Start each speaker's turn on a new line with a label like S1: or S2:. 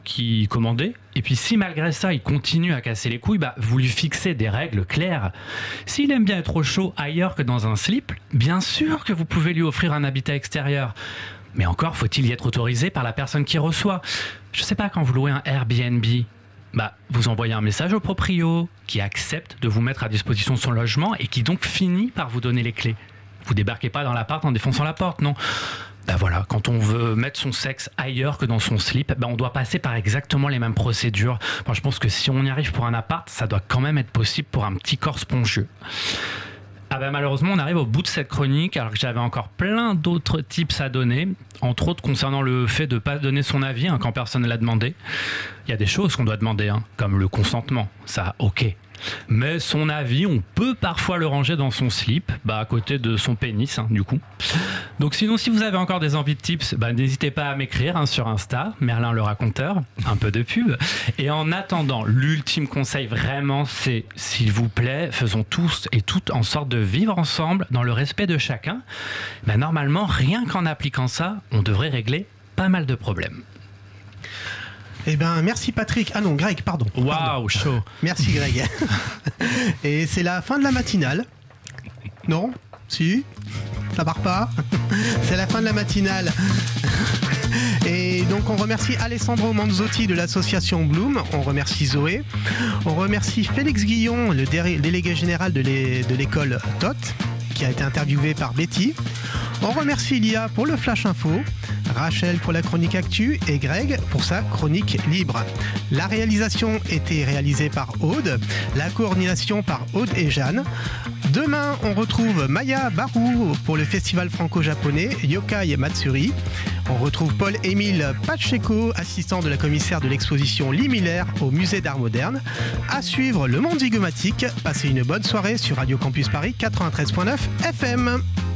S1: qui commandait. Et puis si malgré ça, il continue à casser les couilles, vous lui fixez des règles claires. S'il aime bien être au chaud ailleurs que dans un slip, bien sûr que vous pouvez lui offrir un habitat extérieur. Mais encore faut-il y être autorisé par la personne qui reçoit. Je sais pas, quand vous louez un Airbnb, vous envoyez un message au proprio qui accepte de vous mettre à disposition de son logement et qui donc finit par vous donner les clés. Vous débarquez pas dans l'appart en défonçant la porte, non. Voilà, quand on veut mettre son sexe ailleurs que dans son slip, on doit passer par exactement les mêmes procédures. Je pense que si on y arrive pour un appart, ça doit quand même être possible pour un petit corps spongieux. Malheureusement, on arrive au bout de cette chronique, alors que j'avais encore plein d'autres tips à donner, entre autres concernant le fait de ne pas donner son avis quand personne ne l'a demandé. Il y a des choses qu'on doit demander, comme le consentement, ça, ok. Mais son avis, on peut parfois le ranger dans son slip, à côté de son pénis, du coup. Donc sinon, si vous avez encore des envies de tips, n'hésitez pas à m'écrire sur Insta, Merlin le raconteur, un peu de pub. Et en attendant, l'ultime conseil vraiment, c'est, s'il vous plaît, faisons tous et toutes en sorte de vivre ensemble dans le respect de chacun. Normalement, rien qu'en appliquant ça, on devrait régler pas mal de problèmes.
S2: Merci Patrick. Ah non, Greg, pardon.
S1: Waouh, chaud.
S2: Merci Greg. Et c'est la fin de la matinale. Non ? Si ? Ça part pas ? C'est la fin de la matinale. Et donc on remercie Alessandro Manzotti de l'association Bloom, on remercie Zoé, on remercie Félix Guillon, le délégué général de l'école TOT, qui a été interviewé par Betty. On remercie Lia pour le Flash Info, Rachel pour la chronique Actu et Greg pour sa chronique libre. La réalisation était réalisée par Aude, la coordination par Aude et Jeanne. Demain, on retrouve Maya Barou pour le festival franco-japonais Yokai Matsuri. On retrouve Paul-Émile Pacheco, assistant de la commissaire de l'exposition Lee Miller au musée d'art moderne. À suivre, le monde zygomatique. Passez une bonne soirée sur Radio Campus Paris 93.9 FM.